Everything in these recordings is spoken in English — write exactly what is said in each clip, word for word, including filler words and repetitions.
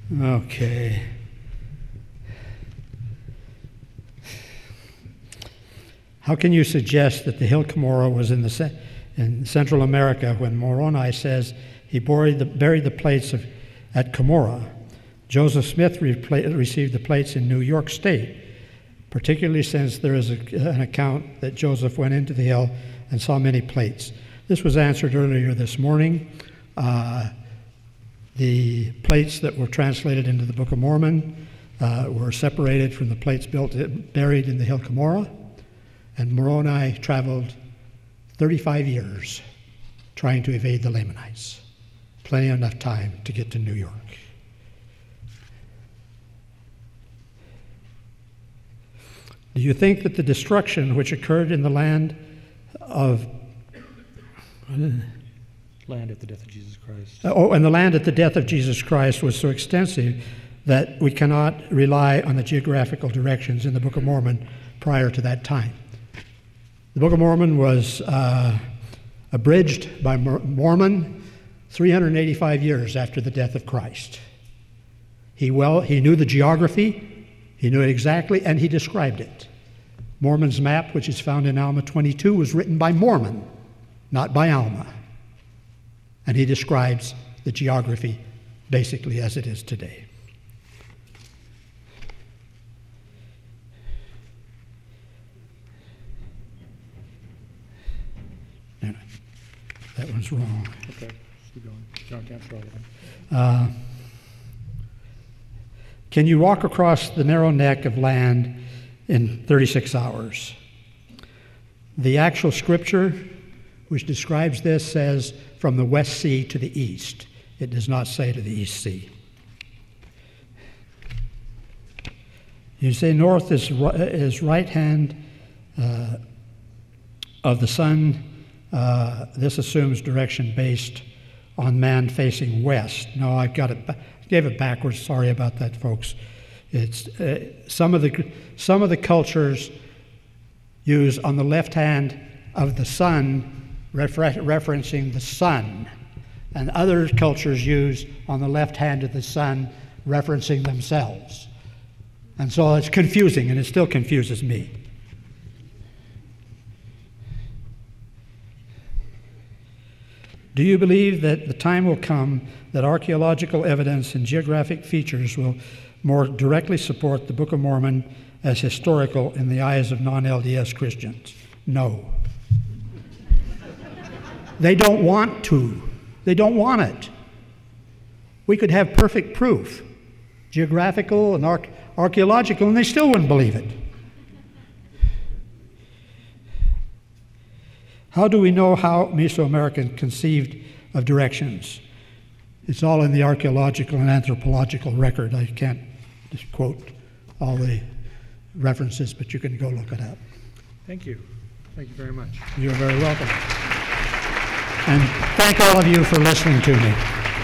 Okay. How can you suggest that the hill Cumorah was in the ce- in Central America when Moroni says he buried the, buried the plates of, at Cumorah? Joseph Smith repla- received the plates in New York State, particularly since there is a, an account that Joseph went into the hill and saw many plates. This was answered earlier this morning. Uh, the plates that were translated into the Book of Mormon uh, were separated from the plates built buried in the hill Cumorah. And Moroni traveled thirty-five years trying to evade the Lamanites. Plenty enough time to get to New York. Do you think that the destruction which occurred in the land of land at the death of Jesus Christ. Oh, and the land at the death of Jesus Christ was so extensive that we cannot rely on the geographical directions in the Book of Mormon prior to that time? The Book of Mormon was uh, abridged by Mormon three hundred eighty-five years after the death of Christ. He well he knew the geography, he knew it exactly, and he described it. Mormon's map, which is found in Alma twenty-two, was written by Mormon, not by Alma. And he describes the geography basically as it is today. That one's wrong. Okay, keep going. John can't throw it. Uh, can you walk across the narrow neck of land in thirty-six hours? The actual scripture which describes this says from the West Sea to the east. It does not say to the East Sea. You say north is, is right hand uh, of the sun. Uh, this assumes direction based on man facing west. No, I got it. I gave it backwards. Sorry about that, folks. It's uh, some of the some of the cultures use on the left hand of the sun, refer- referencing the sun, and other cultures use on the left hand of the sun, referencing themselves. And so it's confusing, and it still confuses me. Do you believe that the time will come that archaeological evidence and geographic features will more directly support the Book of Mormon as historical in the eyes of non-L D S Christians? No. They don't want to. They don't want it. We could have perfect proof, geographical and arch- archaeological, and they still wouldn't believe it. How do we know how Mesoamerican conceived of directions? It's all in the archaeological and anthropological record. I can't just quote all the references, but you can go look it up. Thank you. Thank you very much. You're very welcome. And thank all of you for listening to me.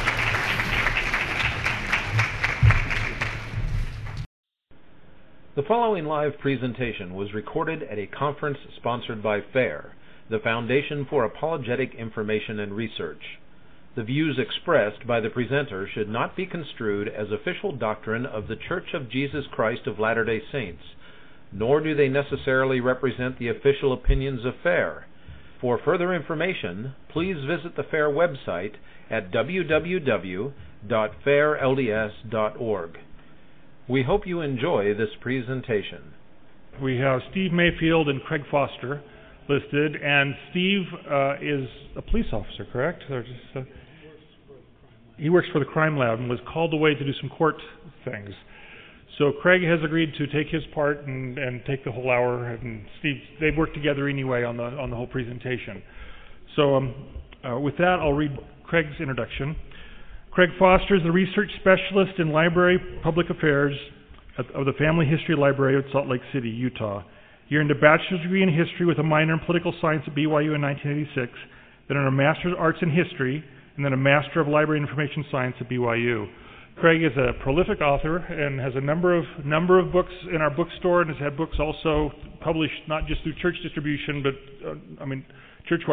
The following live presentation was recorded at a conference sponsored by FAIR, the Foundation for Apologetic Information and Research. The views expressed by the presenter should not be construed as official doctrine of The Church of Jesus Christ of Latter-day Saints, nor do they necessarily represent the official opinions of FAIR. For further information, please visit the FAIR website at w w w dot fair l d s dot org. We hope you enjoy this presentation. We have Steve Mayfield and Craig Foster listed, and Steve uh, is a police officer, correct? Or just, uh, he works for the crime lab and was called away to do some court things. So Craig has agreed to take his part and, and take the whole hour, and Steve, they've worked together anyway on the on the whole presentation. So um, uh, with that, I'll read Craig's introduction. Craig Foster is the research specialist in library public affairs of the Family History Library of Salt Lake City, Utah. He earned a bachelor's degree in history with a minor in political science at B Y U in nineteen eighty-six, then earned a master's of arts in history, and then a master of library information science at B Y U. Craig is a prolific author and has a number of number of books in our bookstore, and has had books also published not just through church distribution, but uh, I mean church-wide